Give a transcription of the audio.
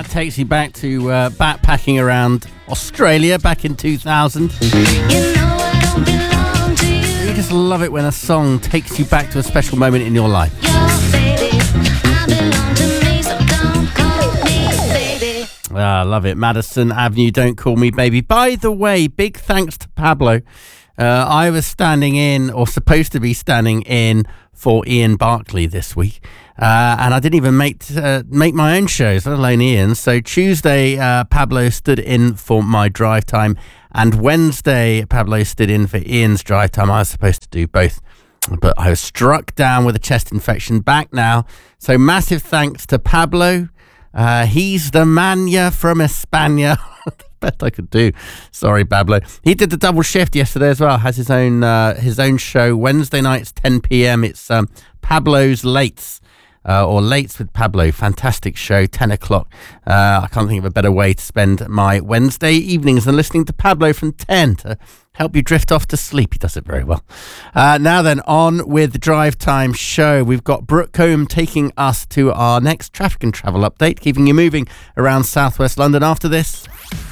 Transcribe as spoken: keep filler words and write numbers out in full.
that takes you back to uh, backpacking around Australia back in two thousand. You know I don't belong to you. You just love it when a song takes you back to a special moment in your life. Your baby, I belong to me, so don't call me baby. Ah, I love it. Madison Avenue, Don't Call Me Baby. By the way, big thanks to Pablo. Uh, I was standing in, or supposed to be standing in, for Ian Barclay this week. Uh, and I didn't even make uh, make my own shows, let alone Ian's. So Tuesday, uh, Pablo stood in for my drive time. And Wednesday, Pablo stood in for Ian's drive time. I was supposed to do both. But I was struck down with a chest infection, back now. So massive thanks to Pablo. Uh, he's the mania from España. Best I could do. Sorry, Pablo. He did the double shift yesterday as well. Has his own uh, his own show Wednesday nights, ten p.m. It's um, Pablo's Lates. Uh, or Lates with Pablo. Fantastic show, ten o'clock. Uh, I can't think of a better way to spend my Wednesday evenings than listening to Pablo from ten to help you drift off to sleep. He does it very well. Uh, now then, on with the Drive Time show. We've got Brooke Combe taking us to our next traffic and travel update, keeping you moving around southwest London after this.